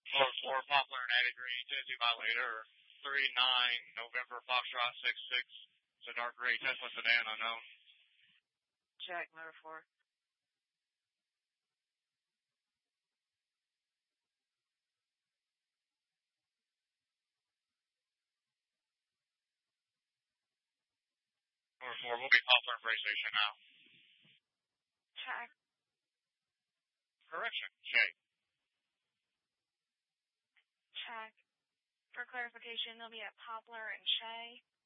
4 Poplar and Eddie Green, Tennessee Violator, 39 November Foxtrot 66. It's a dark gray Tesla sedan unknown. Check, motor 4. Motor 4, we'll be Poplar and Freight Station now. Check. Correction, Shay. Check. For clarification, they'll be at Poplar and Shay.